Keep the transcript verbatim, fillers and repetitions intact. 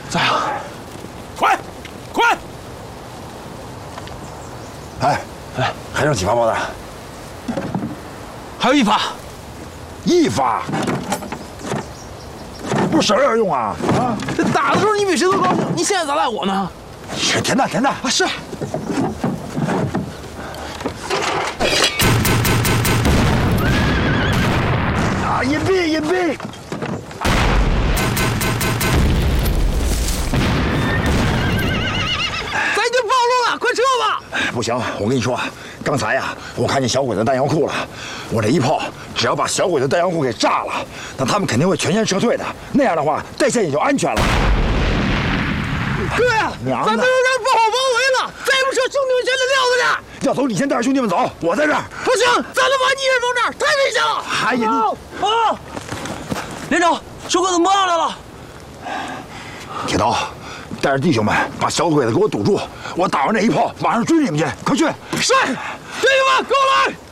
咋样？快，快！ 哎哎，还剩几发炮弹？ 还有一发。 一发？不是省着用啊！啊！ 这打的时候你比谁都高兴，你现在咋打我呢？ 填弹，填弹啊！是。 啊！隐蔽，隐蔽！ 咱已经暴露了，快撤吧！ 不行，我跟你说，刚才呀，我看见小鬼子弹药库了，我这一炮只要把小鬼子弹药库给炸了，那他们肯定会全线撤退的。那样的话，带线也就安全了。 哥呀，咱都有点不好包围了，再不撤，兄弟们全得撂在这儿。 要走，你先带着兄弟们走，我在这儿。 不行，咱能把你一人放这儿，太危险了。 还有啊！连长，小鬼子摸上来了。 铁刀，带着弟兄们把小鬼子给我堵住，我打完这一炮，马上追你们去，快去！ 是，弟兄们，跟我来。